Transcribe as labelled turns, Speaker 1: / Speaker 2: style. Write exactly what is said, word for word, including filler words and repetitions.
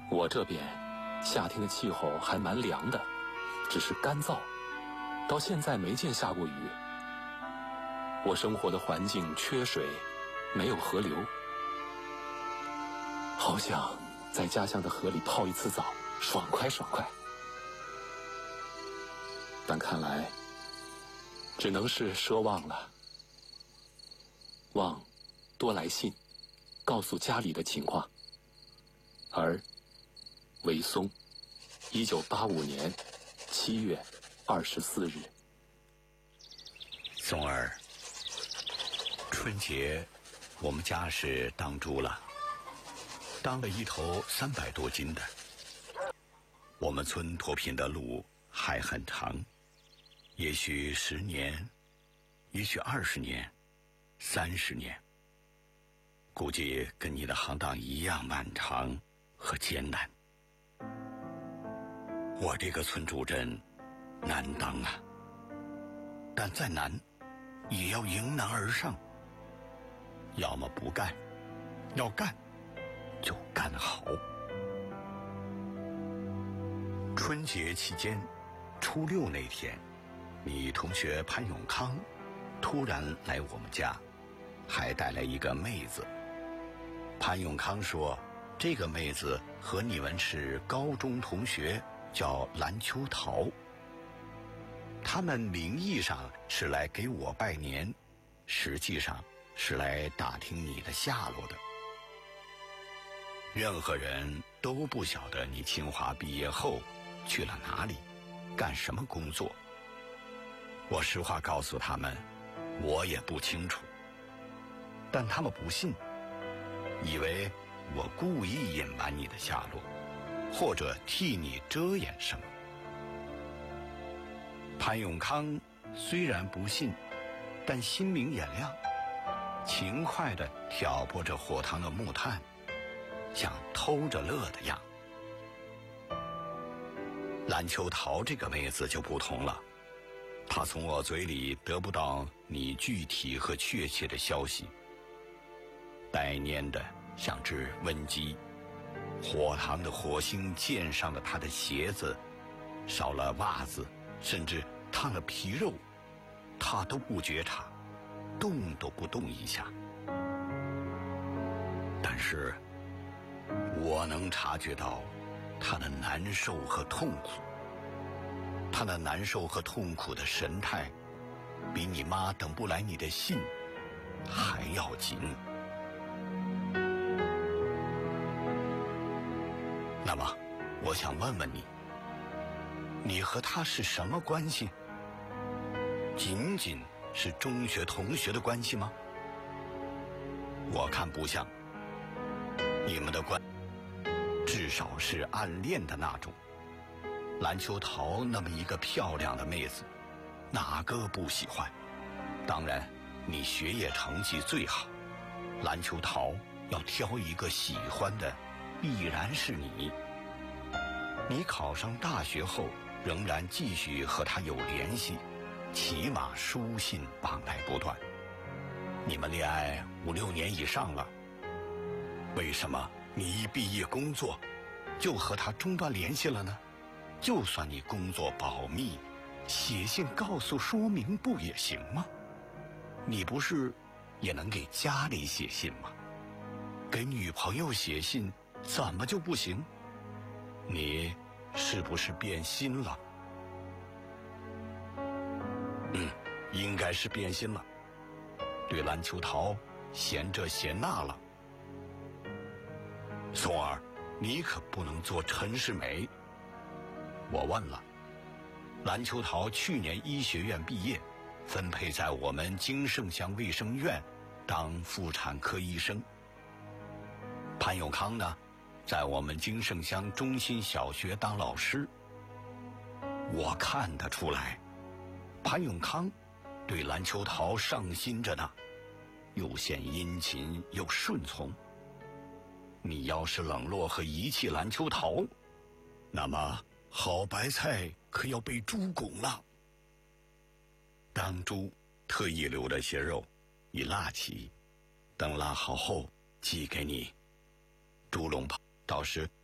Speaker 1: 我这边夏天的气候还蛮凉的，只是干燥，到现在没见下过雨。我生活的环境缺水，没有河流，好想在家乡的河里泡一次澡，爽快爽快。但看来只能是奢望了。望多来信，告诉家里的情况。而韦松，一九八五年七月二十四日。
Speaker 2: 松儿，春节我们家是当猪了，当了一头三百多斤的。我们村脱贫的路还很长，也许十年，也许二十年，三十年，估计跟你的行当一样漫长和艰难。我这个村主任难当啊，但再难也要迎难而上，要么不干，要干就干好。春节期间，初六那天，你同学潘永康突然来我们家，还带来一个妹子。潘永康说，这个妹子和你们是高中同学，叫蓝秋桃。他们名义上是来给我拜年，实际上是来打听你的下落的。任何人都不晓得你清华毕业后去了哪里，干什么工作。我实话告诉他们，我也不清楚，但他们不信，以为我故意隐瞒你的下落，或者替你遮掩什么。潘永康虽然不信，但心明眼亮，勤快地挑拨着火塘的木炭，像偷着乐的样。蓝秋桃这个妹子就不同了，她从我嘴里得不到你具体和确切的消息，带蔫的像只瘟鸡，火塘的火星溅上了她的鞋子，少了袜子，甚至烫了皮肉，她都不觉察，动都不动一下。但是我能察觉到她的难受和痛苦，她那难受和痛苦的神态，比你妈等不来你的信还要紧。那么，我想问问你，你和她是什么关系？仅仅是中学同学的关系吗？我看不像，你们的关至少是暗恋的那种。蓝秋桃那么一个漂亮的妹子，哪个不喜欢？当然，你学业成绩最好，蓝秋桃要挑一个喜欢的，必然是你。你考上大学后，仍然继续和她有联系，起码书信往来不断。你们恋爱五六年以上了，为什么你一毕业工作就和她中断联系了呢？就算你工作保密，写信告诉说明不也行吗？你不是也能给家里写信吗？给女朋友写信怎么就不行？你是不是变心了？嗯，应该是变心了，对蓝秋桃嫌这嫌那了。松儿，你可不能做陈世美。我问了，蓝秋桃去年医学院毕业，分配在我们金盛乡卫生院当妇产科医生。潘永康呢，在我们金盛乡中心小学当老师。我看得出来，潘永康对蓝秋桃上心着呢，又显殷勤又顺从。你要是冷落和遗弃蓝秋桃，那么好白菜可要被猪拱了。当猪特意留了些肉，以腊起，等腊好后寄给你。猪笼泡倒是